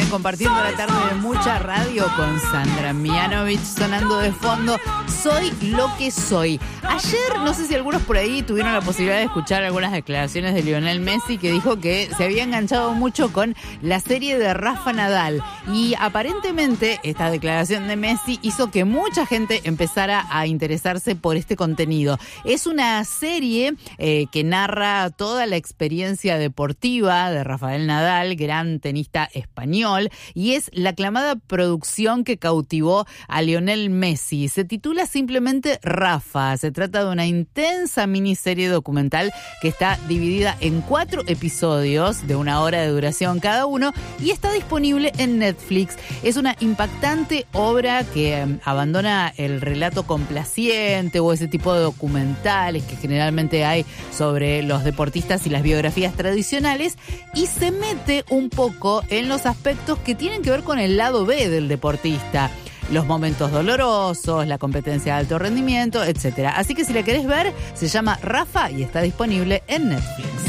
compartiendo la tarde de mucha radio con Sandra Mianovich sonando de fondo. Soy lo que soy. Ayer, no sé si algunos por ahí tuvieron la posibilidad de escuchar algunas declaraciones de Lionel Messi, que dijo que se había enganchado mucho con la serie de Rafa Nadal. Y aparentemente esta declaración de Messi hizo que mucha gente empezara a interesarse por este contenido. Es una serie que narra toda la experiencia deportiva de Rafael Nadal, gran tenista español, y es la aclamada producción que cautivó a Lionel Messi. Se titula simplemente Rafa. Se trata de una intensa miniserie documental que está dividida en 4 episodios de 1 hora de duración cada uno y está disponible en Netflix. Es una impactante obra que abandona el relato complaciente o ese tipo de documentales que generalmente hay sobre los deportistas y las biografías tradicionales y se mete un poco en los aspectos que tienen que ver con el lado B del deportista. Los momentos dolorosos, la competencia de alto rendimiento, etc. Así que si la querés ver, se llama Rafa y está disponible en Netflix.